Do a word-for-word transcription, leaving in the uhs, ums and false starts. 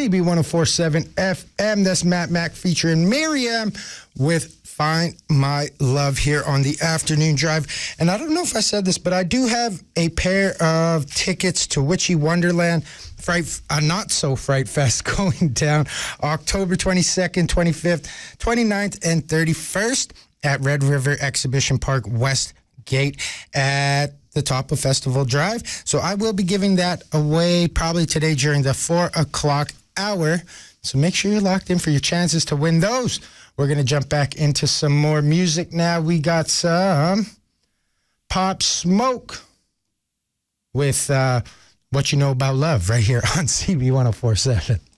C B one oh four point seven F M. That's Matt Mac featuring Miriam with Find My Love here on the afternoon drive. And I don't know if I said this, but I do have a pair of tickets to Witchy Wonderland Fright, uh, Not So Fright Fest going down October twenty-second, twenty-fifth, twenty-ninth, and thirty-first at Red River Exhibition Park West Gate at the top of Festival Drive. So I will be giving that away probably today during the four o'clock hour. So make sure you're locked in for your chances to win those. We're going to jump back into some more music now. We got some Pop Smoke with uh, What You Know About Love right here on C B one oh four point seven.